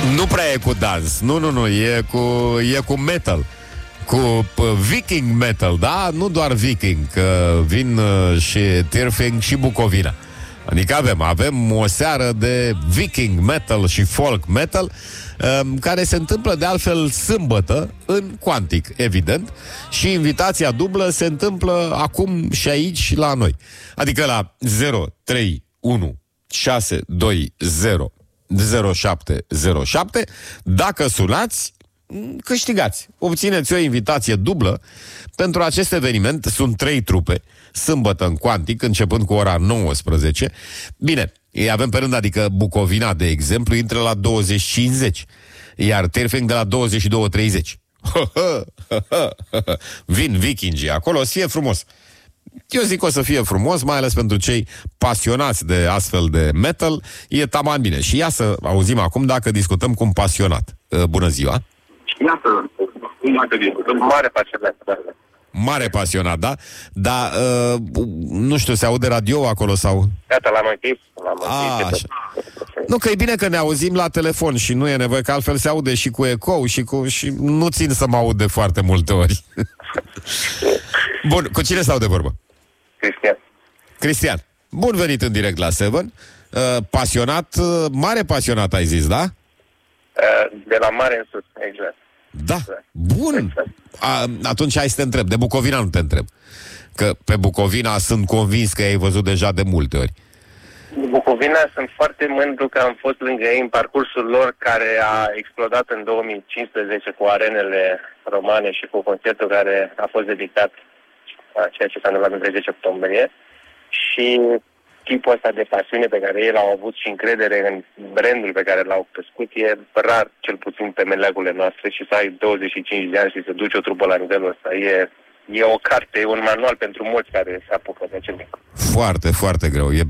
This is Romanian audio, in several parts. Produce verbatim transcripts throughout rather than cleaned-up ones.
Nu prea e cu dans. Nu, nu, nu, e cu, e cu metal. Cu uh, viking metal, da? Nu doar viking, că vin uh, și Tirfing și Bucovina. Adică avem, avem o seară de viking metal și folk metal, um, care se întâmplă de altfel sâmbătă în Quantic, evident, și invitația dublă se întâmplă acum și aici la noi. Adică la zero trei unu șase doi zero zero șapte zero șapte. Dacă sunați, câștigați. Obțineți o invitație dublă pentru acest eveniment. Sunt trei trupe, sâmbătă în Quantic, începând cu ora nouăsprezece. Bine, îi avem pe rând, adică Bucovina, de exemplu, intră la douăzeci cincizeci, iar Tirfing de la douăzeci și două treizeci. Vin vikingii acolo, o să fie frumos. Eu zic că o să fie frumos, mai ales pentru cei pasionați de astfel de metal. E taman bine. Și ia să auzim acum dacă discutăm cu un pasionat. Bună ziua! Iată, mare pasionat, da. Mare pasionat, da? Dar, uh, nu știu, se aude radio acolo sau... Gata, l-am închis. A, așa. Nu, că e bine că ne auzim la telefon și nu e nevoie, că altfel se aude și cu ecou și cu... și nu țin să mă aud de foarte multe ori. Bun, cu cine stau de vorbă? Cristian. Cristian, bun venit în direct la Seven. Uh, pasionat, uh, mare pasionat ai zis, da? Uh, de la mare în sus, exact. Da, bun. A, atunci hai să te întreb. De Bucovina nu te întreb, că pe Bucovina sunt convins că ai văzut deja de multe ori. Bucovina sunt foarte mândru că am fost lângă ei în parcursul lor, care a explodat în două mii cincisprezece cu arenele romane și cu concertul care a fost dedicat a ceea ce s-a întâmplat în treizeci octombrie. Și tipul ăsta de pasiune pe care ei l-au avut și încredere în brandul pe care l-au crescut e rar, cel puțin pe meleagurile noastre, și să ai douăzeci și cinci de ani și să duci o trupă la nivelul ăsta. E, e o carte, e un manual pentru mulți care se apucă de acel lucru. Foarte, foarte greu. E,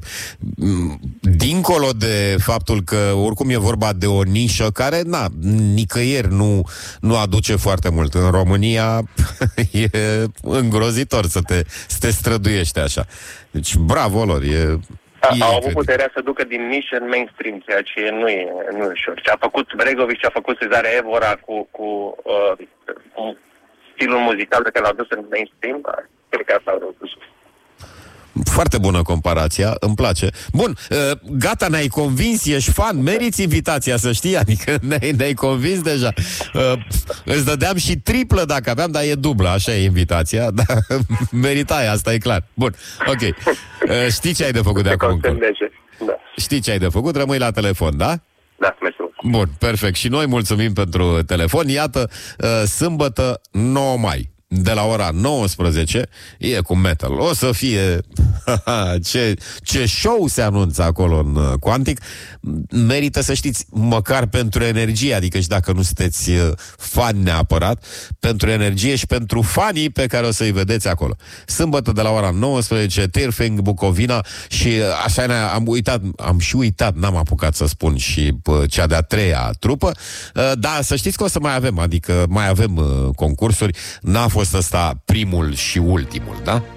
dincolo de faptul că oricum e vorba de o nișă care, na, nicăieri nu, nu aduce foarte mult. În România e îngrozitor să te, să te străduiești așa. Deci, bravo lor, e... A, au avut puterea să ducă din nișă în mainstream, ceea ce nu e, nu e ușor. Ce a făcut Bregovic, ce a făcut Cezare Evora cu, cu uh, stilul muzical pe care l-au dus în mainstream, cred că asta au reușit. Foarte bună comparația, îmi place. Bun, uh, gata, ne-ai convins, ești fan, meriți invitația, să știi, adică ne-ai, ne-ai convins deja. Uh, îți dădeam și triplă dacă aveam, dar e dublă, așa e invitația, dar meritai, asta e clar. Bun, ok. Uh, știi ce ai de făcut de acum încolo? Da. Știi ce ai de făcut, rămâi la telefon, da? Da, mersi. Bun, perfect. Și noi mulțumim pentru telefon. Iată, uh, sâmbătă nouă mai, de la ora nouăsprezece, e cu metal. O să fie... ce, ce show se anunță acolo în uh, Quantic. Merită să știți, măcar pentru energie, adică și dacă nu sunteți uh, fani neapărat, pentru energie și pentru fanii pe care o să-i vedeți acolo. Sâmbătă de la ora nouăsprezece, Tirfing, Bucovina și uh, așa am uitat, am și uitat, n-am apucat să spun și uh, cea de-a treia trupă, uh, dar să știți că o să mai avem, adică mai avem uh, concursuri. N-a fost ăsta primul și ultimul, da?